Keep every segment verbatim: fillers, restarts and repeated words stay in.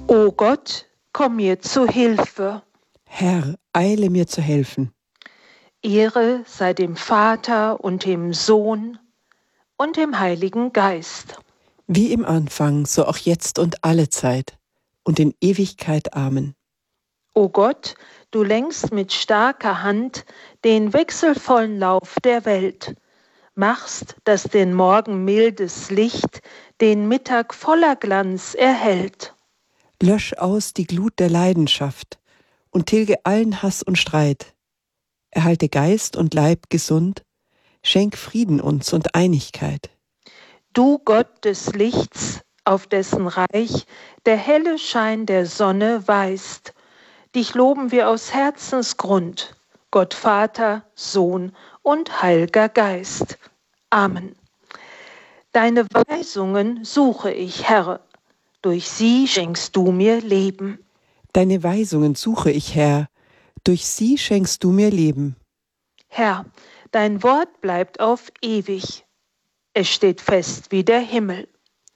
O Gott, komm mir zu Hilfe. Herr, eile mir zu helfen. Ehre sei dem Vater und dem Sohn und dem Heiligen Geist. Wie im Anfang, so auch jetzt und allezeit und in Ewigkeit. Amen. O Gott, du lenkst mit starker Hand den wechselvollen Lauf der Welt, machst, dass den Morgen mildes Licht den Mittag voller Glanz erhellt. Lösch aus die Glut der Leidenschaft und tilge allen Hass und Streit. Erhalte Geist und Leib gesund, schenk Frieden uns und Einigkeit. Du Gott des Lichts, auf dessen Reich der helle Schein der Sonne weist, dich loben wir aus Herzensgrund, Gott Vater, Sohn und Heiliger Geist. Amen. Deine Weisungen suche ich, Herr, durch sie schenkst du mir Leben. Deine Weisungen suche ich, Herr, durch sie schenkst du mir Leben. Herr, dein Wort bleibt auf ewig, es steht fest wie der Himmel.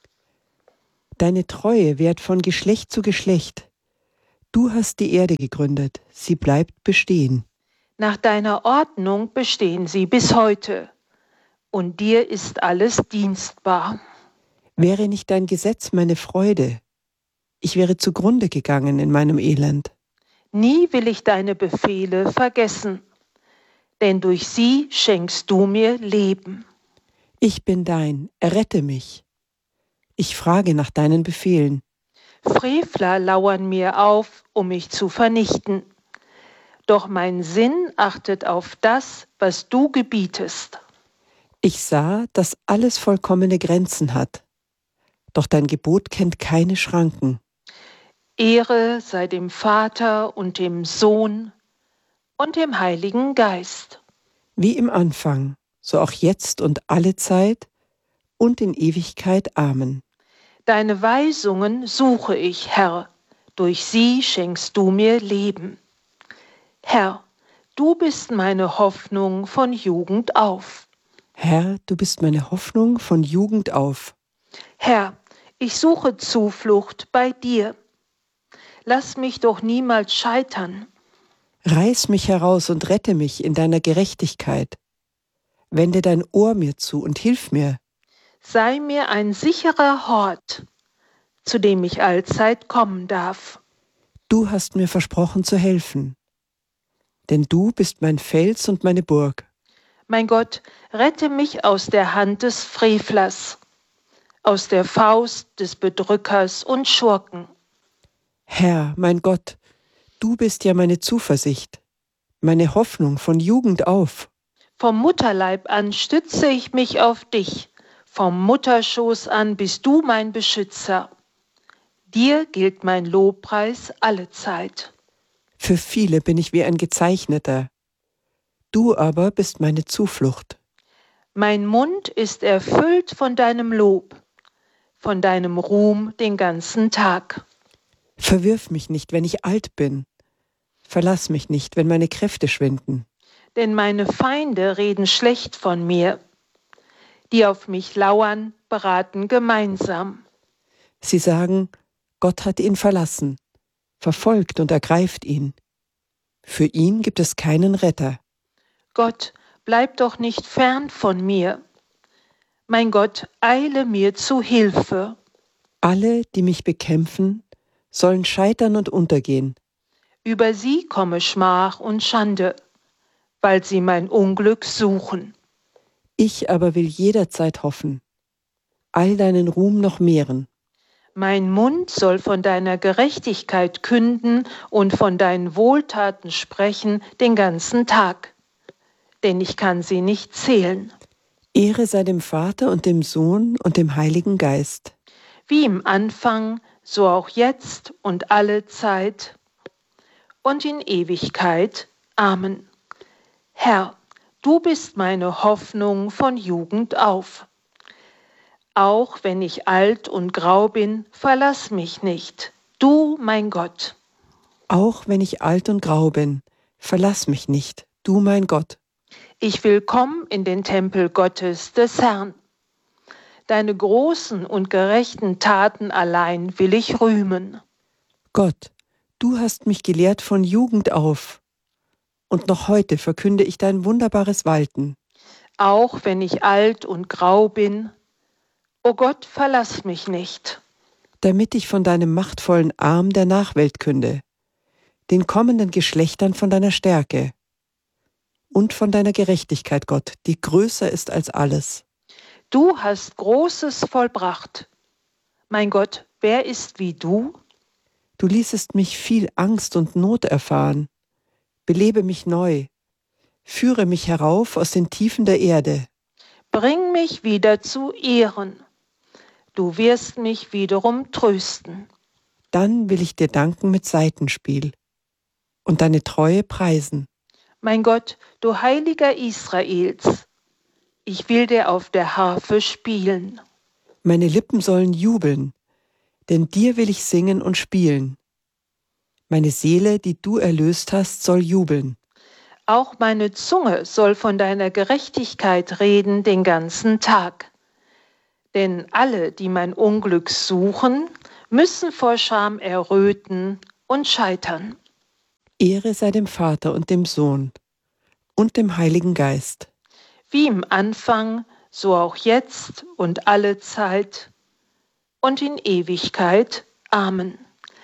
Deine Treue währt von Geschlecht zu Geschlecht. Du hast die Erde gegründet, sie bleibt bestehen. Nach deiner Ordnung bestehen sie bis heute, und dir ist alles dienstbar. Wäre nicht dein Gesetz meine Freude, ich wäre zugrunde gegangen in meinem Elend. Nie will ich deine Befehle vergessen, denn durch sie schenkst du mir Leben. Ich bin dein, errette mich. Ich frage nach deinen Befehlen. Frevler lauern mir auf, um mich zu vernichten. Doch mein Sinn achtet auf das, was du gebietest. Ich sah, dass alles vollkommene Grenzen hat, doch dein Gebot kennt keine Schranken. Ehre sei dem Vater und dem Sohn und dem Heiligen Geist. Wie im Anfang, so auch jetzt und allezeit und in Ewigkeit. Amen. Deine Weisungen suche ich, Herr, durch sie schenkst du mir Leben. Herr, du bist meine Hoffnung von Jugend auf. Herr, du bist meine Hoffnung von Jugend auf. Herr, ich suche Zuflucht bei dir. Lass mich doch niemals scheitern. Reiß mich heraus und rette mich in deiner Gerechtigkeit. Wende dein Ohr mir zu und hilf mir. Sei mir ein sicherer Hort, zu dem ich allzeit kommen darf. Du hast mir versprochen zu helfen, denn du bist mein Fels und meine Burg. Mein Gott, rette mich aus der Hand des Frevlers, aus der Faust des Bedrückers und Schurken. Herr, mein Gott, du bist ja meine Zuversicht, meine Hoffnung von Jugend auf. Vom Mutterleib an stütze ich mich auf dich, vom Mutterschoß an bist du mein Beschützer. Dir gilt mein Lobpreis allezeit. Für viele bin ich wie ein Gezeichneter, du aber bist meine Zuflucht. Mein Mund ist erfüllt von deinem Lob, von deinem Ruhm den ganzen Tag. Verwirf mich nicht, wenn ich alt bin. Verlass mich nicht, wenn meine Kräfte schwinden. Denn meine Feinde reden schlecht von mir. Die auf mich lauern, beraten gemeinsam. Sie sagen, Gott hat ihn verlassen, verfolgt und ergreift ihn. Für ihn gibt es keinen Retter. Gott, bleib doch nicht fern von mir. Mein Gott, eile mir zu Hilfe. Alle, die mich bekämpfen, sollen scheitern und untergehen. Über sie komme Schmach und Schande, weil sie mein Unglück suchen. Ich aber will jederzeit hoffen, all deinen Ruhm noch mehren. Mein Mund soll von deiner Gerechtigkeit künden und von deinen Wohltaten sprechen den ganzen Tag, denn ich kann sie nicht zählen. Ehre sei dem Vater und dem Sohn und dem Heiligen Geist. Wie im Anfang, so auch jetzt und alle Zeit und in Ewigkeit. Amen. Herr, du bist meine Hoffnung von Jugend auf. Auch wenn ich alt und grau bin, verlass mich nicht, du mein Gott. Auch wenn ich alt und grau bin, verlass mich nicht, du mein Gott. Ich will kommen in den Tempel Gottes des Herrn. Deine großen und gerechten Taten allein will ich rühmen. Gott, du hast mich gelehrt von Jugend auf, und noch heute verkünde ich dein wunderbares Walten. Auch wenn ich alt und grau bin, o Gott, verlass mich nicht. Damit ich von deinem machtvollen Arm der Nachwelt künde, den kommenden Geschlechtern von deiner Stärke und von deiner Gerechtigkeit, Gott, die größer ist als alles. Du hast Großes vollbracht. Mein Gott, wer ist wie du? Du ließest mich viel Angst und Not erfahren. Belebe mich neu. Führe mich herauf aus den Tiefen der Erde. Bring mich wieder zu Ehren. Du wirst mich wiederum trösten. Dann will ich dir danken mit Saitenspiel und deine Treue preisen. Mein Gott, du Heiliger Israels, ich will dir auf der Harfe spielen. Meine Lippen sollen jubeln, denn dir will ich singen und spielen. Meine Seele, die du erlöst hast, soll jubeln. Auch meine Zunge soll von deiner Gerechtigkeit reden den ganzen Tag. Denn alle, die mein Unglück suchen, müssen vor Scham erröten und scheitern. Ehre sei dem Vater und dem Sohn und dem Heiligen Geist. Wie im Anfang, so auch jetzt und alle Zeit und in Ewigkeit. Amen.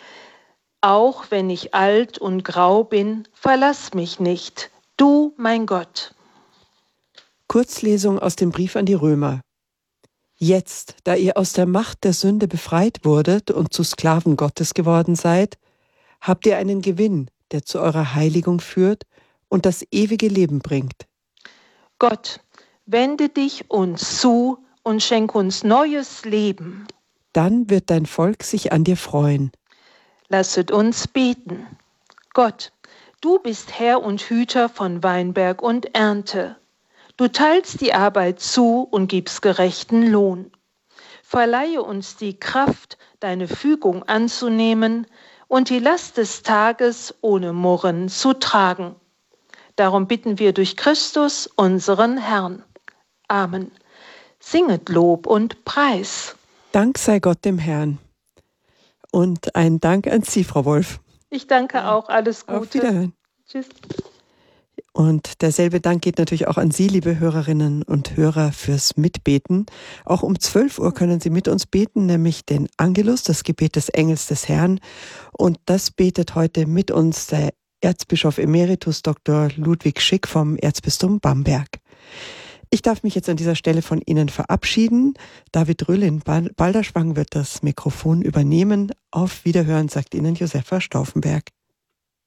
Auch wenn ich alt und grau bin, verlass mich nicht, du, mein Gott. Kurzlesung aus dem Brief an die Römer. Jetzt, da ihr aus der Macht der Sünde befreit wurdet und zu Sklaven Gottes geworden seid, habt ihr einen Gewinn, der zu eurer Heiligung führt und das ewige Leben bringt. Gott, wende dich uns zu und schenk uns neues Leben. Dann wird dein Volk sich an dir freuen. Lasset uns beten. Gott, du bist Herr und Hüter von Weinberg und Ernte. Du teilst die Arbeit zu und gibst gerechten Lohn. Verleihe uns die Kraft, deine Fügung anzunehmen und die Last des Tages ohne Murren zu tragen. Darum bitten wir durch Christus, unseren Herrn. Amen. Singet Lob und Preis. Dank sei Gott dem Herrn. Und ein Dank an Sie, Frau Wolf. Ich danke auch. Alles Gute. Auf Wiederhören. Tschüss. Und derselbe Dank geht natürlich auch an Sie, liebe Hörerinnen und Hörer, fürs Mitbeten. Auch um zwölf Uhr können Sie mit uns beten, nämlich den Angelus, das Gebet des Engels des Herrn. Und das betet heute mit uns der Erzbischof Emeritus Doktor Ludwig Schick vom Erzbistum Bamberg. Ich darf mich jetzt an dieser Stelle von Ihnen verabschieden. David Rüll in Balderschwang wird das Mikrofon übernehmen. Auf Wiederhören, sagt Ihnen Josefa Stauffenberg.